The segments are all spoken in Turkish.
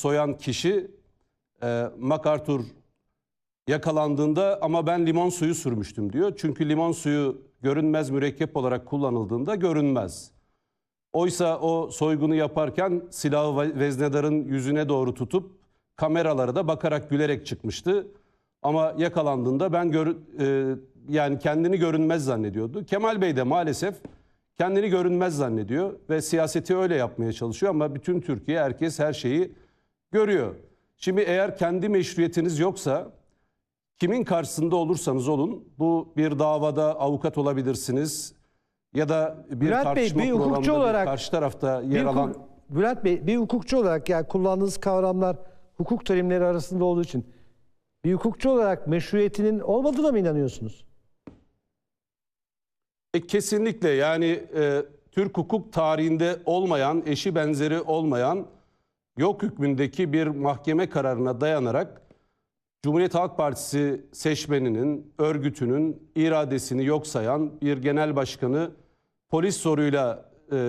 soyan kişi MacArthur yakalandığında ama ben limon suyu sürmüştüm diyor. Çünkü limon suyu görünmez mürekkep olarak kullanıldığında görünmez. Oysa o soygunu yaparken silahı veznedarın yüzüne doğru tutup kameralara da bakarak gülerek çıkmıştı. Ama yakalandığında yani kendini görünmez zannediyordu. Kemal Bey de maalesef kendini görünmez zannediyor ve siyaseti öyle yapmaya çalışıyor ama bütün Türkiye, herkes her şeyi görüyor. Şimdi eğer kendi meşruiyetiniz yoksa kimin karşısında olursanız olun, bu bir davada avukat olabilirsiniz ya da bir tartışma programında karşı tarafta yer alan... Bülent Bey, bir hukukçu olarak, yani kullandığınız kavramlar hukuk terimleri arasında olduğu için bir hukukçu olarak meşruiyetinin olmadığına mı inanıyorsunuz? Kesinlikle, yani Türk hukuk tarihinde olmayan, eşi benzeri olmayan, yok hükmündeki bir mahkeme kararına dayanarak Cumhuriyet Halk Partisi seçmeninin, örgütünün iradesini yok sayan bir genel başkanı polis zoruyla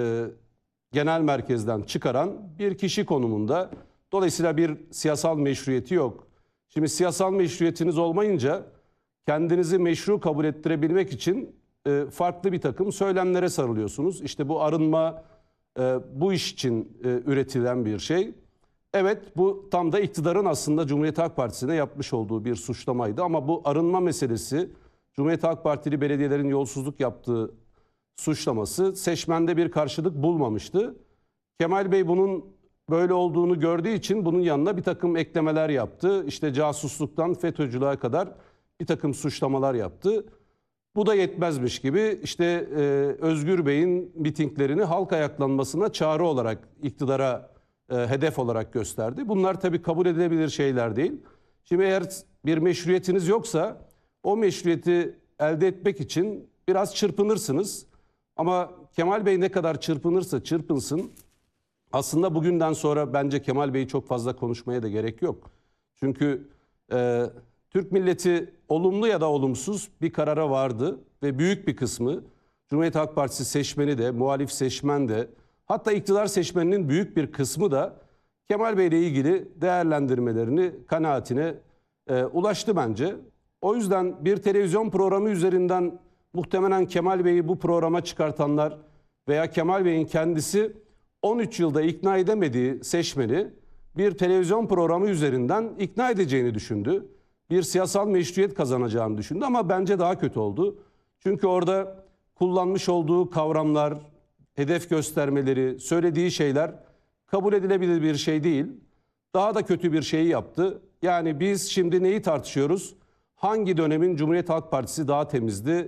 genel merkezden çıkaran bir kişi konumunda. Dolayısıyla bir siyasal meşruiyeti yok. Şimdi siyasal meşruiyetiniz olmayınca kendinizi meşru kabul ettirebilmek için farklı bir takım söylemlere sarılıyorsunuz. İşte bu arınma bu iş için üretilen bir şey. Evet, bu tam da iktidarın aslında Cumhuriyet Halk Partisi'ne yapmış olduğu bir suçlamaydı. Ama bu arınma meselesi, Cumhuriyet Halk Partili belediyelerin yolsuzluk yaptığı suçlaması seçmende bir karşılık bulmamıştı. Kemal Bey bunun böyle olduğunu gördüğü için bunun yanına bir takım eklemeler yaptı. İşte casusluktan FETÖ'cülüğe kadar bir takım suçlamalar yaptı. Bu da yetmezmiş gibi işte Özgür Bey'in mitinglerini halk ayaklanmasına çağrı olarak iktidara hedef olarak gösterdi. Bunlar tabii kabul edilebilir şeyler değil. Şimdi eğer bir meşruiyetiniz yoksa o meşruiyeti elde etmek için biraz çırpınırsınız. Ama Kemal Bey ne kadar çırpınırsa çırpınsın, aslında bugünden sonra bence Kemal Bey'i çok fazla konuşmaya da gerek yok. Çünkü Türk milleti olumlu ya da olumsuz bir karara vardı ve büyük bir kısmı, Cumhuriyet Halk Partisi seçmeni de, muhalif seçmen de, hatta iktidar seçmeninin büyük bir kısmı da Kemal Bey ile ilgili değerlendirmelerini, kanaatine ulaştı bence. O yüzden bir televizyon programı üzerinden muhtemelen Kemal Bey'i bu programa çıkartanlar veya Kemal Bey'in kendisi 13 yılda ikna edemediği seçmeni bir televizyon programı üzerinden ikna edeceğini düşündü. Bir siyasal meşruiyet kazanacağını düşündü ama bence daha kötü oldu. Çünkü orada kullanmış olduğu kavramlar, hedef göstermeleri, söylediği şeyler kabul edilebilir bir şey değil. Daha da kötü bir şeyi yaptı. Yani biz şimdi neyi tartışıyoruz? Hangi dönemin Cumhuriyet Halk Partisi daha temizdi?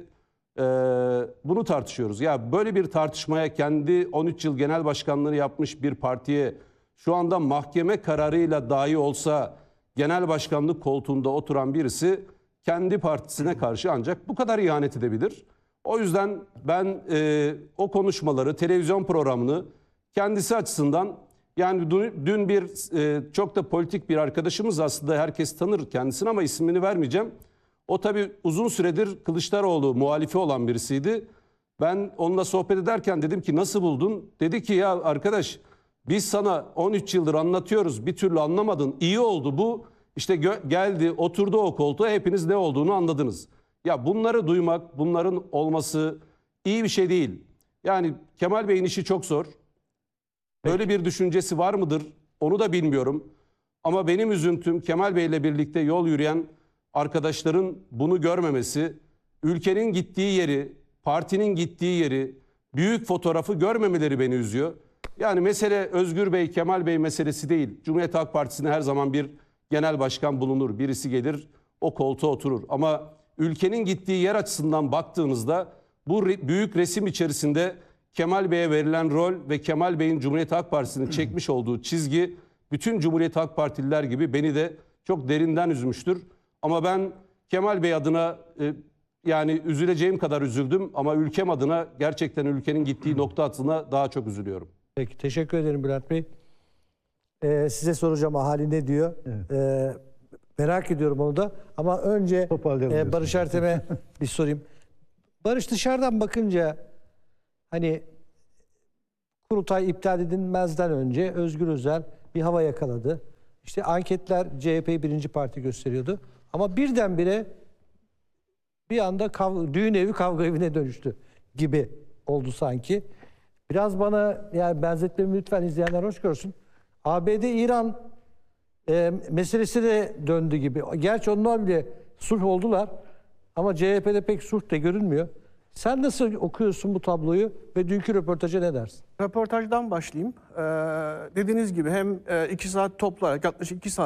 Bunu tartışıyoruz. Ya böyle bir tartışmaya kendi 13 yıl genel başkanlığını yapmış bir partiye şu anda mahkeme kararıyla dahi olsa genel başkanlık koltuğunda oturan birisi kendi partisine karşı ancak bu kadar ihanet edebilir. O yüzden ben o konuşmaları, televizyon programını kendisi açısından, yani dün bir çok da politik bir arkadaşımız, aslında herkes tanır kendisini ama ismini vermeyeceğim. O tabii uzun süredir Kılıçdaroğlu muhalifi olan birisiydi. Ben onunla sohbet ederken dedim ki nasıl buldun? Dedi ki ya arkadaş, biz sana 13 yıldır anlatıyoruz, bir türlü anlamadın. İyi oldu bu. İşte geldi, oturdu o koltuğa, hepiniz ne olduğunu anladınız. Ya bunları duymak, bunların olması iyi bir şey değil. Yani Kemal Bey'in işi çok zor. Böyle bir düşüncesi var mıdır? Onu da bilmiyorum. Ama benim üzüntüm Kemal Bey'le birlikte yol yürüyen arkadaşların bunu görmemesi, ülkenin gittiği yeri, partinin gittiği yeri, büyük fotoğrafı görmemeleri beni üzüyor. Yani mesele Özgür Bey, Kemal Bey meselesi değil. Cumhuriyet Halk Partisi'ne her zaman bir genel başkan bulunur. Birisi gelir, o koltuğa oturur. Ama ülkenin gittiği yer açısından baktığınızda bu büyük resim içerisinde Kemal Bey'e verilen rol ve Kemal Bey'in Cumhuriyet Halk Partisi'nin çekmiş olduğu çizgi bütün Cumhuriyet Halk Partililer gibi beni de çok derinden üzmüştür. Ama ben Kemal Bey adına yani üzüleceğim kadar üzüldüm ama ülkem adına gerçekten ülkenin gittiği nokta adına daha çok üzülüyorum. Peki, teşekkür ederim Bülent Bey. Size soracağım, ahali ne diyor? Evet. Merak ediyorum onu da. Ama önce Barış Ertem'e bir sorayım. Barış, dışarıdan bakınca hani kurultay iptal edilmezden önce Özgür Özel bir hava yakaladı. İşte anketler CHP'yi birinci parti gösteriyordu. Ama birdenbire bir anda düğün evi kavga evine dönüştü gibi oldu sanki. Biraz bana yani benzetmemi lütfen izleyenler hoş görsün. ABD-İran meselesi de döndü gibi. Gerçi onlar bile sulh oldular ama CHP'de pek sulh da görünmüyor. Sen nasıl okuyorsun bu tabloyu ve dünkü röportaja ne dersin? Röportajdan başlayayım. Dediğiniz gibi hem 2 saat toplayarak yaklaşık 2 saat